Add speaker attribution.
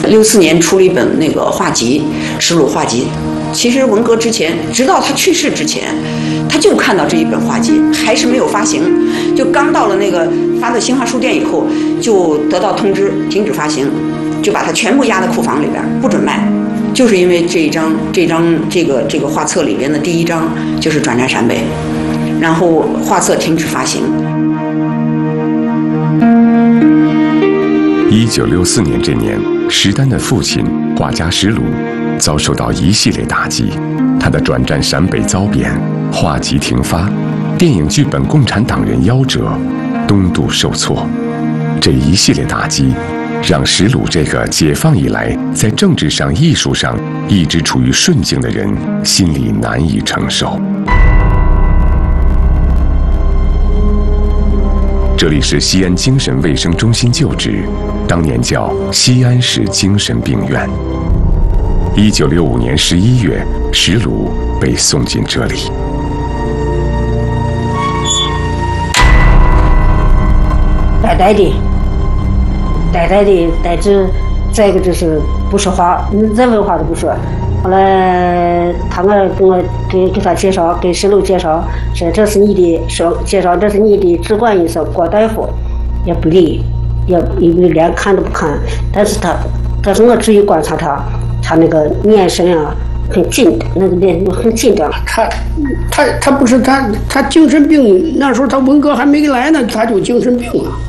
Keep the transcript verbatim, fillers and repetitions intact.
Speaker 1: 六四年出了一本那个画集《石鲁画集》。其实文革之前，直到他去世之前，他就看到这一本画集，还是没有发行。就刚到了那个发到新华书店以后，就得到通知停止发行，就把它全部压在库房里边，不准卖。就是因为这一张这张这个这个画册里边的第一张就是转战陕北，然后画册停止发行。
Speaker 2: 一九六四年这年，石丹的父亲画家石鲁遭受到一系列打击，他的转战陕北遭贬，画集停发，电影剧本共产党人夭折，东渡受挫。这一系列打击让石鲁这个解放以来在政治上、艺术上一直处于顺境的人心里难以承受。这里是西安精神卫生中心旧址，当年叫西安市精神病院。一九六五年十一月，石鲁被送进这里。
Speaker 3: 呆呆的，呆呆的，呆着，再一个就是不说话，任何话都不说。后来他们跟我给给他介绍，给石鲁介绍，说这是你的，说介绍这是你的直管医生郭大夫，也不理，也因为连看都不看。但是他，但是我注意观察他，他那个眼神啊很紧，那个脸很紧张。
Speaker 4: 他他他不是他他精神病，那时候他文革还没来呢，他就精神病了。